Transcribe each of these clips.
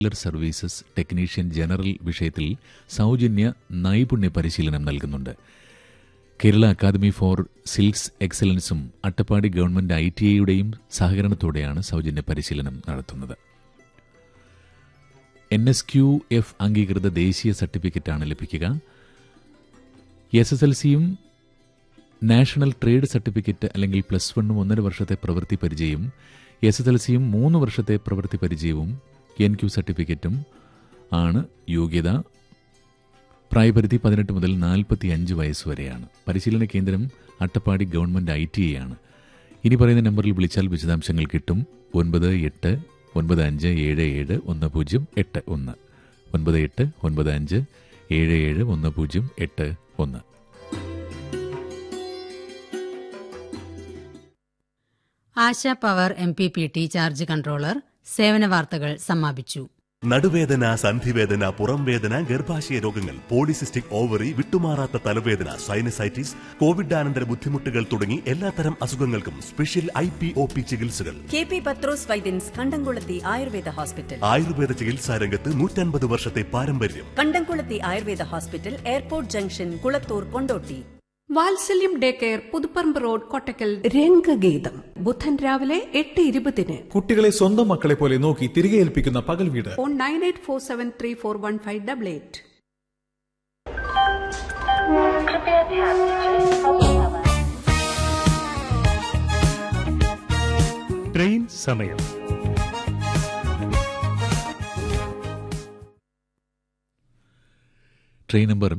Services technician general വിഷയത്തിൽ സൗജന്യ നൈപുണ്യ പരിശീലനം നൽകുന്നുണ്ട്. Kerala academy for silks എക്സലൻസും Attappadi government ITIയുടെയും സഹകരണത്തോടെയാണ് സൗജന്യ പരിശീലനം നടത്തുന്നത്. NSQF അംഗീകൃത ദേശീയ സർട്ടിഫിക്കറ്റാണ് ലഭിക്കുക. SSLCയും നാഷണൽ ട്രേഡ് സർട്ടിഫിക്കറ്റ് അല്ലെങ്കിൽ +1 1.5 വർഷത്തെ പ്രവൃത്തി പരിചയവും, SSLCയും 3 വർഷത്തെ പ്രവൃത്തി പരിചയവും NQ സർട്ടിഫിക്കറ്റും ആണ് യോഗ്യത. പ്രായപരിധി 18 മുതൽ 45 വയസ്സ് വരെയാണ്. പരിശീലന കേന്ദ്രം അട്ടപ്പാടി ഗവൺമെന്റ് ITI ആണ്. ഇനി പറയുന്ന നമ്പറിൽ വിളിച്ചാൽ വിശദാംശങ്ങൾ കിട്ടും. 9895771081 9895771081. ASHA power MPPT charge controller സേവന വാർത്തകൾ സമാപിച്ചു. നടുവേദന, സന്ധിവേദന, പുറംവേദന, ഗർഭാശയ രോഗങ്ങൾ, പോളിസിസ്റ്റിക് ഓവറി, വിട്ടുമാറാത്ത തലവേദന, സൈനസൈറ്റിസ്, കോവിഡാനന്തര ബുദ്ധിമുട്ടുകൾ തുടങ്ങി എല്ലാത്തരം അസുഖങ്ങൾക്കും സ്പെഷ്യൽ IPOP ചികിത്സകൾ. KP പത്രോസ് വൈദ്യൻസ് കണ്ടംകുളത്തി ആയുർവേദ ഹോസ്പിറ്റൽ. ആയുർവേദ ചികിത്സാ രംഗത്ത് 150 വർഷത്തെ പാരമ്പര്യം. കണ്ടംകുളത്തി Ayurveda hospital, airport junction, Kulathur, Kondotty. വാത്സല്യം day care, Puthuparamba road, Kottakkal. രംഗഗീതം ബുധൻ രാവിലെ 8:20. കുട്ടികളെ സ്വന്തം മക്കളെ പോലെ നോക്കി തിരികെ ഏൽപ്പിക്കുന്ന പകൽ വീട്. ഫോൺ 9847341588. ട്രെയിൻ സമയം. Train number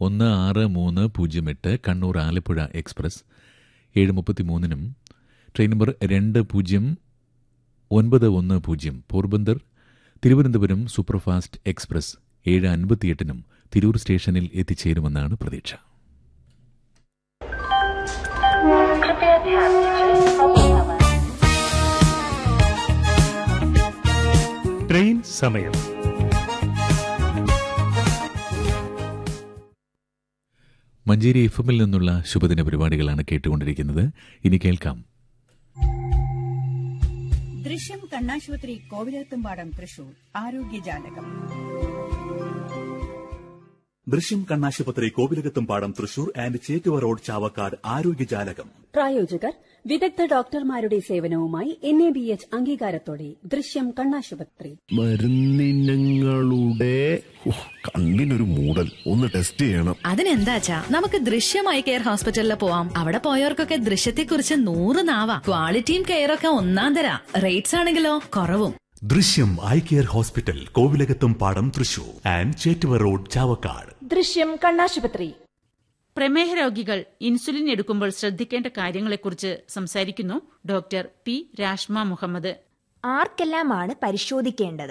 16308 Kannur Alappuzha express 7:33 train number 209110 Porbandar Thiruvananthapuram superfast express 7:58 Tirur സ്റ്റേഷനിൽ എത്തിച്ചേരുമെന്നാണ് പ്രതീക്ഷ. ട്രെയിൻ സമയം. മഞ്ചേരി FM-ൽ നിന്നുള്ള ശുഭദിന പരിപാടികളാണ് കേട്ടുകൊണ്ടിരിക്കുന്നത്. ഇനി കേൾക്കാം. ദൃശ്യം കണ്ണാശുപത്രി കോവിലത്തുംപാടം തൃശൂർ ആരോഗ്യജാലകം. ദൃശ്യം കണ്ണാശുപത്രി കോവിലകത്തുംപാടം തൃശൂർ ആൻഡ് ചേറ്റുവ റോഡ് ചാവക്കാട് ആരോഗ്യജാലകം. പ്രായോജകർ വിദഗ്ധ ഡോക്ടർമാരുടെ സേവനവുമായി NABH അംഗീകാരത്തോടെ ദൃശ്യം കണ്ണാശുപത്രി. മരുന്നിനങ്ങളുടെ കണ്ണിനൊരു മൂടൽ, ഒന്ന് ടെസ്റ്റ് ചെയ്യണം. അതിനെന്താച്ചാ, നമുക്ക് ദൃശ്യം ഐ കെയർ ഹോസ്പിറ്റലിൽ പോവാം. അവിടെ പോയവർക്കൊക്കെ ദൃശ്യത്തെക്കുറിച്ച് 100 നാവാ. ക്വാളിറ്റിയും കെയറൊക്കെ ഒന്നാം തരാ. റേറ്റ്സ് ആണെങ്കിലോ കുറവും. ദൃശ്യം eye care hospital Kovilakathumpadam Thrissur and Chettuva road Chavakkad. ദൃശ്യം കണ്ണാശുപത്രി. പ്രമേഹ രോഗികൾ ഇൻസുലിൻ എടുക്കുമ്പോൾ ശ്രദ്ധിക്കേണ്ട കാര്യങ്ങളെക്കുറിച്ച് സംസാരിക്കുന്നു ഡോക്ടർ P. രാഷ്മ മുഹമ്മദ്. ആർക്കെല്ലാമാണ് പരിശോധിക്കേണ്ടത്?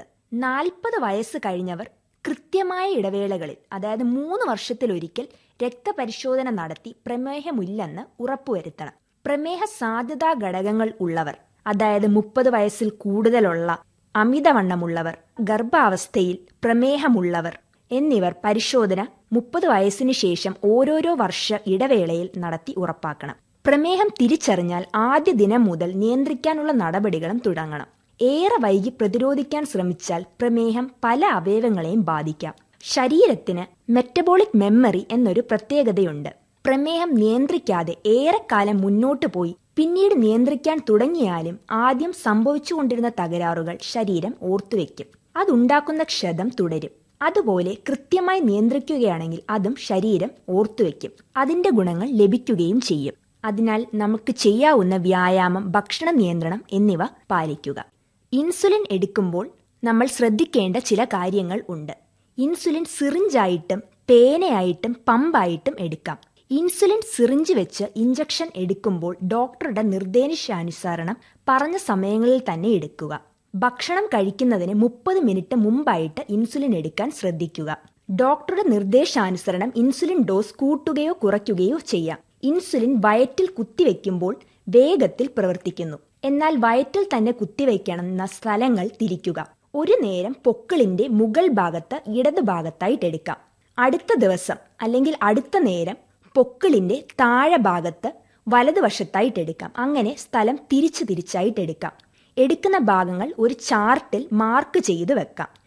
40 വയസ്സ് കഴിഞ്ഞവർ കൃത്യമായ ഇടവേളകളിൽ, അതായത് 3 വർഷത്തിലൊരിക്കൽ രക്തപരിശോധന നടത്തി പ്രമേഹമില്ലെന്ന് ഉറപ്പുവരുത്തണം. പ്രമേഹ സാധ്യതാ ഘടകങ്ങൾ ഉള്ളവർ, അതായത് 30 വയസ്സിൽ കൂടുതലുള്ള, അമിതവണ്ണമുള്ളവർ, ഗർഭാവസ്ഥയിൽ പ്രമേഹമുള്ളവർ എന്നിവർ പരിശോധന 30 വയസ്സിന് ശേഷം ഓരോരോ വർഷ ഇടവേളയിൽ നടത്തി ഉറപ്പാക്കണം. പ്രമേഹം തിരിച്ചറിഞ്ഞാൽ ആദ്യ ദിനം മുതൽ നിയന്ത്രിക്കാനുള്ള നടപടികളും തുടങ്ങണം. ഏറെ വൈകി പ്രതിരോധിക്കാൻ ശ്രമിച്ചാൽ പ്രമേഹം പല അവയവങ്ങളെയും ബാധിക്കാം. ശരീരത്തിന് മെറ്റബോളിക് മെമ്മറി എന്നൊരു പ്രത്യേകതയുണ്ട്. പ്രമേഹം നിയന്ത്രിക്കാതെ ഏറെക്കാലം മുന്നോട്ടു പോയി പിന്നീട് നിയന്ത്രിക്കാൻ തുടങ്ങിയാലും ആദ്യം സംഭവിച്ചുകൊണ്ടിരുന്ന തകരാറുകൾ ശരീരം ഓർത്തുവെക്കും. അതുണ്ടാക്കുന്ന ക്ഷതം തുടരും. അതുപോലെ കൃത്യമായി നിയന്ത്രിക്കുകയാണെങ്കിൽ അതും ശരീരം ഓർത്തുവെക്കും. അതിന്റെ ഗുണങ്ങൾ ലഭിക്കുകയും ചെയ്യും. അതിനാൽ നമുക്ക് ചെയ്യാവുന്ന വ്യായാമം, ഭക്ഷണ നിയന്ത്രണം എന്നിവ പാലിക്കുക. ഇൻസുലിൻ എടുക്കുമ്പോൾ നമ്മൾ ശ്രദ്ധിക്കേണ്ട ചില കാര്യങ്ങൾ ഉണ്ട്. ഇൻസുലിൻ സിറിഞ്ചായിട്ടും പേനയായിട്ടും പമ്പായിട്ടും എടുക്കാം. ഇൻസുലിൻ സിറിഞ്ച് വെച്ച് ഇഞ്ചക്ഷൻ എടുക്കുമ്പോൾ ഡോക്ടറുടെ നിർദ്ദേശാനുസരണം പറഞ്ഞ സമയങ്ങളിൽ തന്നെ എടുക്കുക. ഭക്ഷണം കഴിക്കുന്നതിന് 30 മിനിറ്റ് മുമ്പായിട്ട് ഇൻസുലിൻ എടുക്കാൻ ശ്രദ്ധിക്കുക. ഡോക്ടറുടെ നിർദ്ദേശാനുസരണം ഇൻസുലിൻ ഡോസ് കൂട്ടുകയോ കുറയ്ക്കുകയോ ചെയ്യാം. ഇൻസുലിൻ വയറ്റിൽ കുത്തിവെക്കുമ്പോൾ വേഗത്തിൽ പ്രവർത്തിക്കുന്നു. എന്നാൽ വയറ്റിൽ തന്നെ കുത്തിവെക്കണമെന്ന സ്ഥലങ്ങൾ തിരിക്കുക. ഒരു നേരം പൊക്കിളിന്റെ മുകൾ ഭാഗത്ത് ഇടത് ഭാഗത്തായിട്ട് എടുക്കാം. അടുത്ത ദിവസം അല്ലെങ്കിൽ അടുത്ത നേരം പൊക്കിളിന്റെ താഴെ ഭാഗത്ത് വലതുവശത്തായിട്ട് എടുക്കാം. അങ്ങനെ സ്ഥലം തിരിച്ചായിട്ട് എടുക്കാം. എടുക്കുന്ന ഭാഗങ്ങൾ ഒരു ചാർട്ടിൽ മാർക്ക് ചെയ്ത് വെക്കാം.